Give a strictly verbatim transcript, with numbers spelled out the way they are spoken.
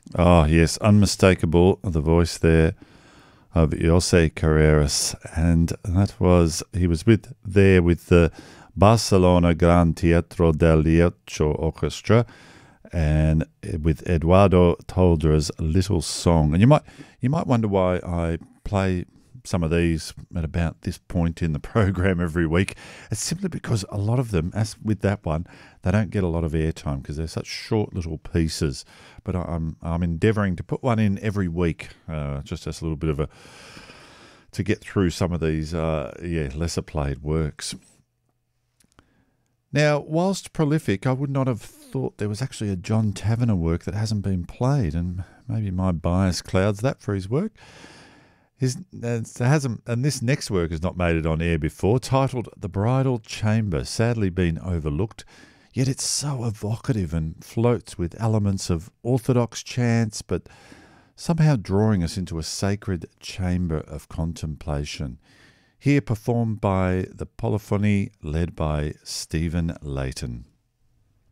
Oh, yes, unmistakable, the voice there of Jose Carreras. And that was, he was with there with the Barcelona Gran Teatro del Liecho Orchestra and with Eduardo Toldra's Little Song. And you might you might wonder why I play some of these at about this point in the program every week. It's simply because a lot of them, as with that one, they don't get a lot of airtime because they're such short little pieces. But I'm I'm endeavouring to put one in every week, uh, just as a little bit of a to get through some of these uh, yeah lesser played works. Now, whilst prolific, I would not have thought there was actually a John Tavener work that hasn't been played, and maybe my bias clouds that for his work. His uh, hasn't, and this next work has not made it on air before, titled The Bridal Chamber, sadly been overlooked, yet it's so evocative and floats with elements of orthodox chants, but somehow drawing us into a sacred chamber of contemplation. Here performed by the polyphony led by Stephen Layton.